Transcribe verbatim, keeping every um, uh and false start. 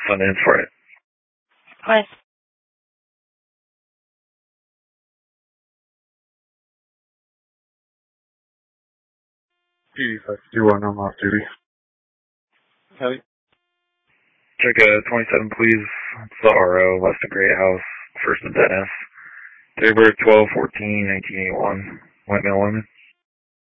Sundance for it. Hi. P five two one, I'm off duty. Heavy. Check uh, twenty-seven, please. It's the R O, Weston Great House, First and Dennis. Date of birth twelve fourteen nineteen eighty-one. White male woman.